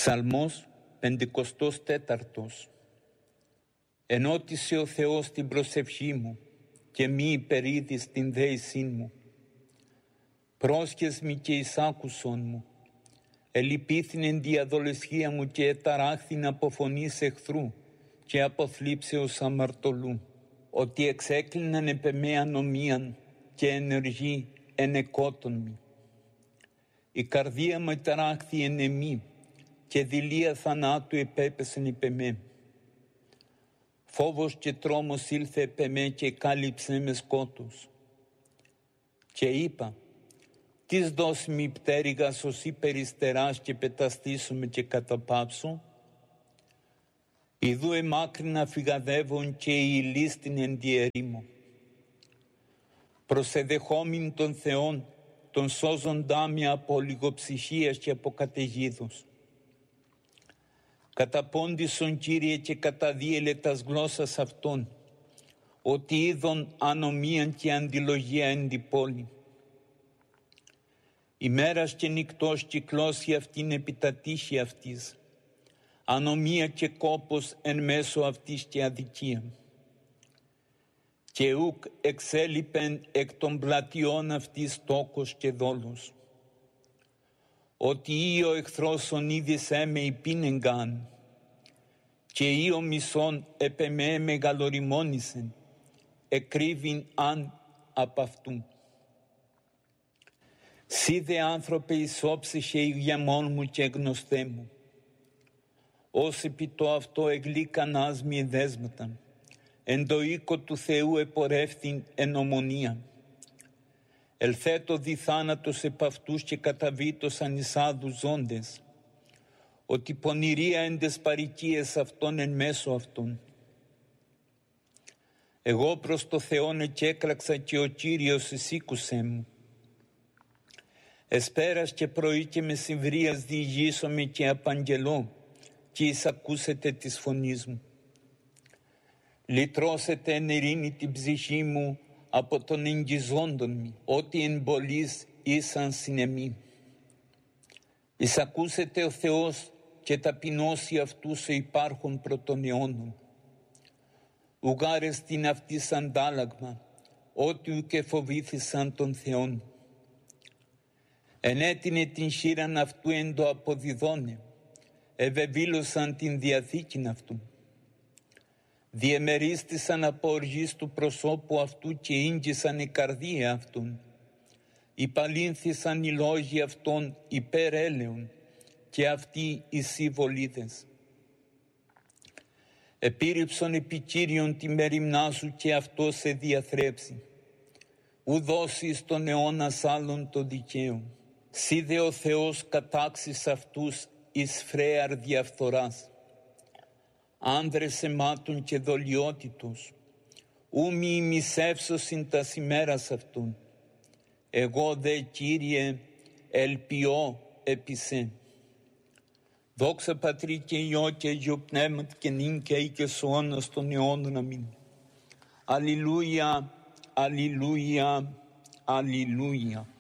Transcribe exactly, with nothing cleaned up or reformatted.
Ψαλμός πεντηκοστός τέταρτος. Ενώτισε ο Θεός την προσευχή μου και μη υπερίδεις την δέησή μου. Πρόσχες μη και εισάκουσον μου. Ελυπήθην εν διαδολεσχία μου και εταράχθην από φωνής εχθρού και από θλίψεως αμαρτωλού. Ότι εξέκλειναν επ' εμέ ανομίαν και ενεργή ενεκότων μη. Η καρδία μου εταράχθη εν εμή και δειλία θανάτου επέπεσεν υπ' εμέ. Φόβος και τρόμος ήλθε επ' εμέ και κάλυψε με σκότους. Και είπα, τις δώσει μη πτέρυγας ως υπεριστεράς και πεταστήσομαι και καταπάψω. Ιδού εμάκρινα φυγαδεύων και η λίστην εν διερήμω. Προσεδεχόμην των Θεών, τον σώζοντά με από λιγοψυχίας και από καταιγίδους. Καταπόντισον, Κύριε, και καταδίελε τας γλώσσας αυτών, ότι είδον ανομίαν και αντιλογία εν τη πόλη. Ημέρας και νυκτός κυκλώσει αυτήν επί τα τείχη αυτής, ανομία και κόπος εν μέσω αυτής και αδικία. Και ουκ εξέλιπεν εκ των πλατιών αυτής τόκος και δόλος. Ότι ή ο εχθρός ον είδησέ με υπήνεγκαν, και ή ο μισόν επ' εμέ μεγαλοριμόνησεν, εκρύβειν αν απ' αυτού. Σύ δε άνθρωπε εισόψυχε η γεμόν μου και γνωστέ μου, ως επί το αυτό εγλίκανάς μη δέσματα, εν το οίκο του Θεού επορεύθην εν ομονία. Ελθέτω δι θάνατος επ' αυτούς και καταβήτωσαν εις άδους ζώντες, ότι πονηρία εν τες παροικίες αυτών εν μέσω αυτών. Εγώ προς το Θεόν εκέκραξα και ο Κύριος εισήκουσέ μου. Εσπέρας και πρωί και μεσημβρίας διηγήσομαι και απαγγελώ και εισακούσετε της φωνής μου. Λυτρώσετε εν ειρήνη την ψυχή μου από τον εγγυζόντων μου, ότι εν πολλής ήσαν συνεμή. Εισακούσετε ο Θεός και ταπεινώσει αυτούς ο υπάρχων πρωτον αιώνων. Ουγάρες την αυτής αντάλλαγμα, ότι ουκ εφοβήθησαν τον Θεόν. Ενέτεινε την χείραν αυτού εν το αποδιδώνε, ευεβήλωσαν την διαθήκην αυτού. Διεμερίστησαν από οργής του προσώπου αυτού και ίγγισαν η καρδία αυτών. Υπαλύνθησαν οι λόγοι αυτών υπέρ έλεων και αυτοί οι συμβολίδες. Επίρρηψον επί Κύριον τη μεριμνά σου και αυτό σε διαθρέψει. Ου δώσεις τον αιώνας άλλον το δικαίο. Σύ δε ο Θεός κατάξεις αυτούς εις φρέαρ διαφθοράς. Άνδρες αιμάτων και δολιότητος, ου μη ημισεύσωσιν τας ημέρας αυτών. Εγώ δε, Κύριε, ελπιώ επί σε. Δόξα Πατρί και Υιό και Αγίου Πνεύματι και νυν και αεί και σ' αιώνας των αιώνων. Αμήν. Αλληλούια, αλληλούια, αλληλούια.